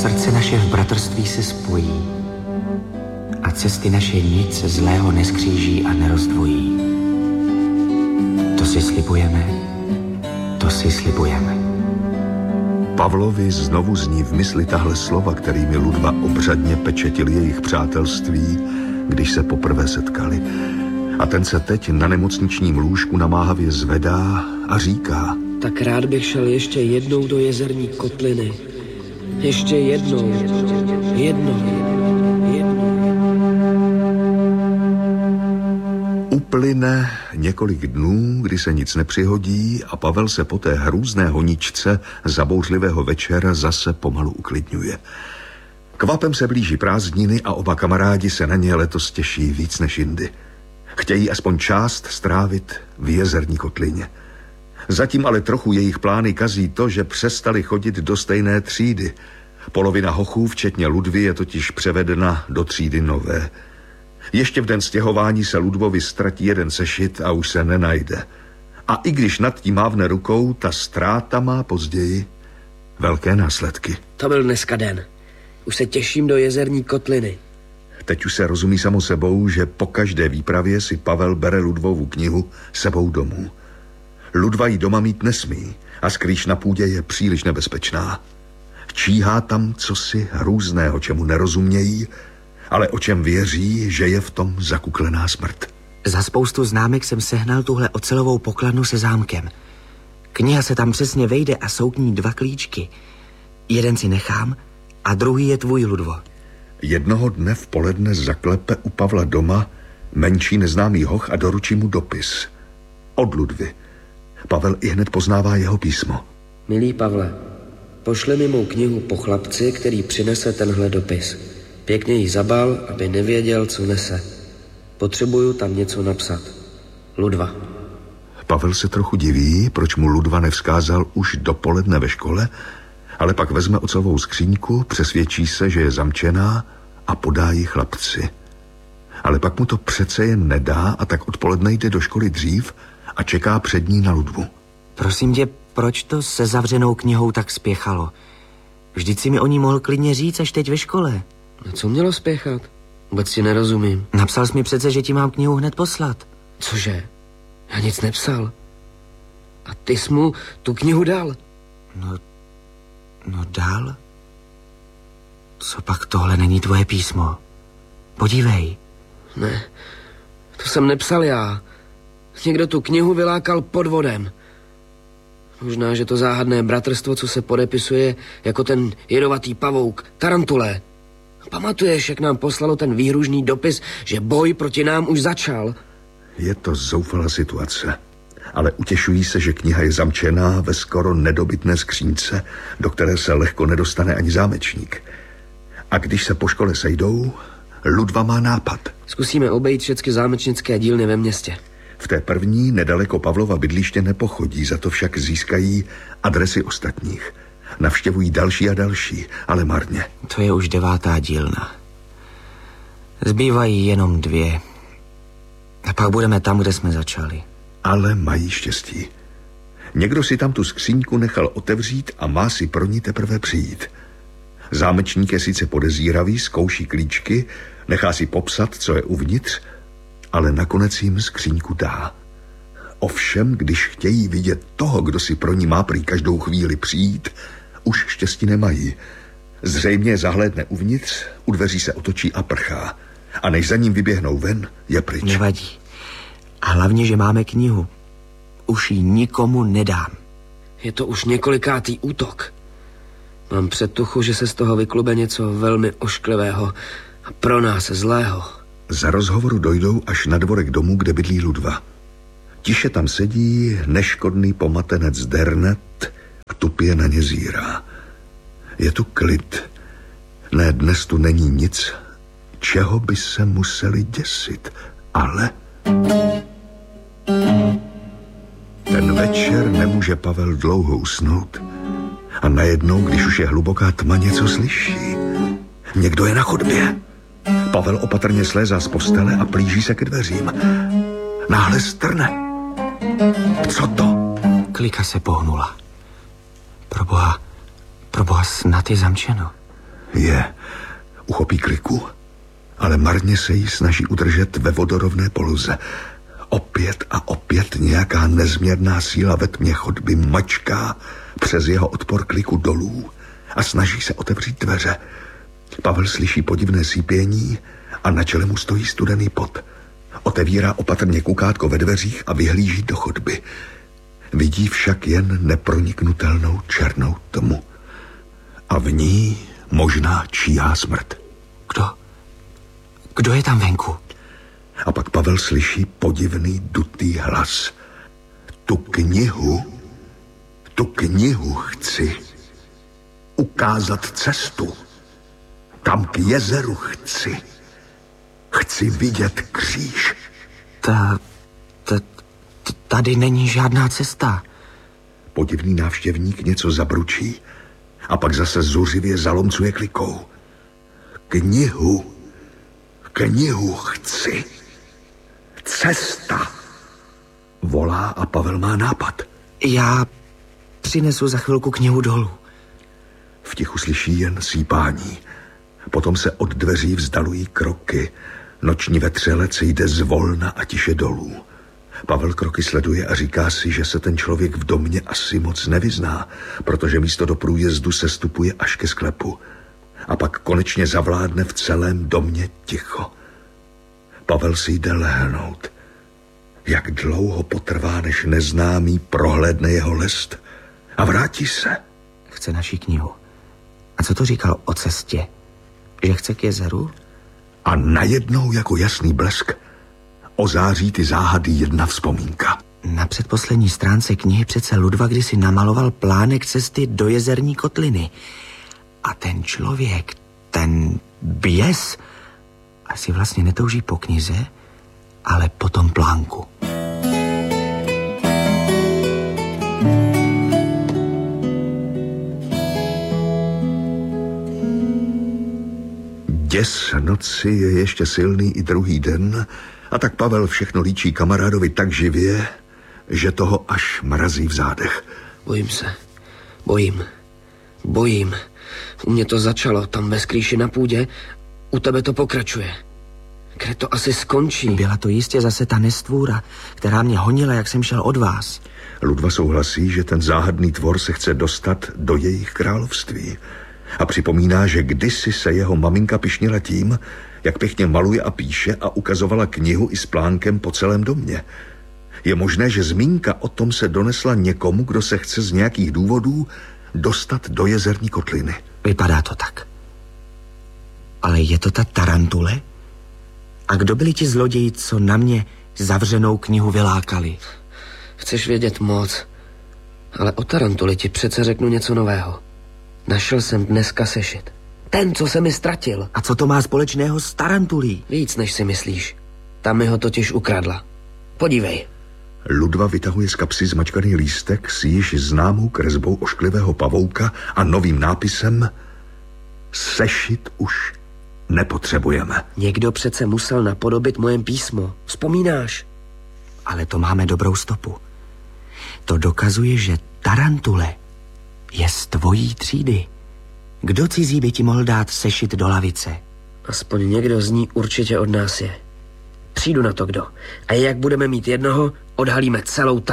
Srdce naše v bratrství se spojí a cesty naše nic se zlého neskříží a nerozdvojí. To si slibujeme, to si slibujeme. Pavlovi znovu zní v mysli tahle slova, kterými Ludva obřadně pečetil jejich přátelství, když se poprvé setkali. A ten se teď na nemocničním lůžku namáhavě zvedá a říká: Tak rád bych šel ještě jednou do Jezerní kotliny. Ještě jednou. Uplyne několik dnů, kdy se nic nepřihodí a Pavel se po té hrůzné honičce zabouřlivého večera zase pomalu uklidňuje. Kvapem se blíží prázdniny a oba kamarádi se na ně letos těší víc než jindy. Chtějí aspoň část strávit v Jezerní kotlině. Zatím ale trochu jejich plány kazí to, že přestali chodit do stejné třídy. Polovina hochů, včetně Ludvy, je totiž převedena do třídy nové. Ještě v den stěhování se Ludvovi ztratí jeden sešit a už se nenajde. A i když nad tím mávne rukou, ta ztráta má později velké následky. To byl dneska den. Už se těším do Jezerní kotliny. Teď už se rozumí samo sebou, že po každé výpravě si Pavel bere Ludvovu knihu sebou domů. Ludva ji doma mít nesmí a skrýš na půdě je příliš nebezpečná. Číhá tam cosi hrůzného, čemu nerozumějí, ale o čem věří, že je v tom zakuklená smrt. Za spoustu známek jsem sehnal tuhle ocelovou pokladnu se zámkem. Kniha se tam přesně vejde a jsou k ní 2 klíčky. Jeden si nechám a druhý je tvůj, Ludvo. Jednoho dne v poledne zaklepe u Pavla doma menší neznámý hoch a doručí mu dopis. Od Ludvy. Pavel ihned poznává jeho písmo. Milý Pavle, pošli mi mou knihu po chlapci, který přinese tenhle dopis. Pěkně ji zabal, aby nevěděl, co nese. Potřebuju tam něco napsat. Ludva. Pavel se trochu diví, proč mu Ludva nevzkázal už dopoledne ve škole, ale pak vezme ocelovou skříňku, přesvědčí se, že je zamčená a podá ji chlapci. Ale pak mu to přece jen nedá a tak odpoledne jde do školy dřív a čeká před ní na Ludvu. Prosím tě, proč to se zavřenou knihou tak spěchalo? Vždyť si mi o ní mohl klidně říct až teď ve škole. A co mělo spěchat? Vůbec ti nerozumím. Napsal jsi mi přece, že ti mám knihu hned poslat. Cože? Já nic nepsal. A ty jsi mu tu knihu dal? No dal? Co pak tohle není tvoje písmo? Podívej. Ne, to jsem nepsal já. Někdo tu knihu vylákal podvodem. Možná, že to záhadné bratrstvo, co se podepisuje jako ten jedovatý pavouk, tarantule. Pamatuješ, jak nám poslalo ten výhružný dopis, že boj proti nám už začal? Je to zoufalá situace, ale utěšují se, že kniha je zamčená ve skoro nedobytné skřínce, do které se lehko nedostane ani zámečník. A když se po škole sejdou, Ludva má nápad. Zkusíme obejít všechny zámečnické dílny ve městě. V té první nedaleko Pavlova bydliště nepochodí, za to však získají adresy ostatních. Navštěvují další a další, ale marně. To je už 9. dílna. Zbývají jenom 2. A pak budeme tam, kde jsme začali. Ale mají štěstí. Někdo si tam tu skříňku nechal otevřít a má si pro ní teprve přijít. Zámečník je sice podezíravý, zkouší klíčky, nechá si popsat, co je uvnitř, ale nakonec jim skříňku dá. Ovšem, když chtějí vidět toho, kdo si pro ní má prý každou chvíli přijít, už štěstí nemají. Zřejmě zahlédne uvnitř, u dveří se otočí a prchá. A než za ním vyběhnou ven, je pryč. Nevadí. A hlavně, že máme knihu. Už ji nikomu nedám. Je to už několikátý útok. Mám předtuchu, že se z toho vyklube něco velmi ošklivého a pro nás zlého. Za rozhovoru dojdou až na dvorek domu, kde bydlí Ludva. Tiše tam sedí neškodný pomatenec Dernet, k tupě na ně zírá. Je tu klid. Ne, dnes tu není nic, čeho by se museli děsit, ale... Ten večer nemůže Pavel dlouho usnout. A najednou, když už je hluboká tma, něco slyší. Někdo je na chodbě. Pavel opatrně slézá z postele a plíží se ke dveřím. Náhle strne. Co to? Klika se pohnula. Proboha, snad je zamčeno. Uchopí kliku, ale marně se jí snaží udržet ve vodorovné poloze. Opět a opět nějaká nezměrná síla ve tmě chodby mačká přes jeho odpor kliku dolů a snaží se otevřít dveře. Pavel slyší podivné sípění a na čele mu stojí studený pot. Otevírá opatrně kukátko ve dveřích a vyhlíží do chodby. Vidí však jen neproniknutelnou černou tmu. A v ní možná číhá smrt. Kdo je tam venku? A pak Pavel slyší podivný dutý hlas. Tu knihu chci. Ukázat cestu. Tam k jezeru chci. Chci vidět kříž. Tady není žádná cesta. Podivný návštěvník něco zabručí a pak zase zuřivě zalomcuje klikou. Knihu chci. Cesta. Volá a Pavel má nápad. Já přinesu za chvilku knihu dolů. V tichu slyší jen sípání. Potom se od dveří vzdalují kroky. Noční vetřelec jde zvolna a tiše dolů. Pavel kroky sleduje a říká si, že se ten člověk v domě asi moc nevyzná, protože místo do průjezdu se stupuje až ke sklepu. A pak konečně zavládne v celém domě ticho. Pavel si jde lehnout. Jak dlouho potrvá, než neznámý prohlédne jeho list a vrátí se. Chce naši knihu. A co to říkal o cestě? Že chce k jezeru? A najednou jako jasný blesk ozáří ty záhady jedna vzpomínka. Na předposlední stránce knihy přece Ludva kdysi namaloval plánek cesty do jezerní kotliny. A ten člověk, ten běs, asi vlastně netouží po knize, ale po tom plánku. Děs noci je ještě silný i druhý den, a tak Pavel všechno líčí kamarádovi tak živě, že toho až mrazí v zádech. Bojím se. Bojím. U mě to začalo tam ve skrýši na půdě, u tebe to pokračuje. Kde to asi skončí? Byla to jistě zase ta nestvůra, která mě honila, jak jsem šel od vás. Ludva souhlasí, že ten záhadný tvor se chce dostat do jejich království. A připomíná, že kdysi se jeho maminka pyšnila tím, jak pěkně maluje a píše a ukazovala knihu i s plánkem po celém domě. Je možné, že zmínka o tom se donesla někomu, kdo se chce z nějakých důvodů dostat do jezerní kotliny. Vypadá to tak. Ale je to ta tarantule? A kdo byli ti zloději, co na mě zavřenou knihu vylákali? Chceš vědět moc, ale o tarantuli ti přece řeknu něco nového. Našel jsem dneska sešit. Ten, co se mi ztratil. A co to má společného s tarantulí? Víc, než si myslíš. Ta mi ho totiž ukradla. Podívej. Ludva vytahuje z kapsy zmačkaný lístek s již známou kresbou ošklivého pavouka a novým nápisem Sešit už nepotřebujeme. Někdo přece musel napodobit moje písmo. Vzpomínáš? Ale to máme dobrou stopu. To dokazuje, že tarantule je z tvojí třídy. Kdo cizí by ti mohl dát sešit do lavice? Aspoň někdo z ní určitě od nás je. Přijdu na to kdo. A jak budeme mít jednoho, odhalíme celou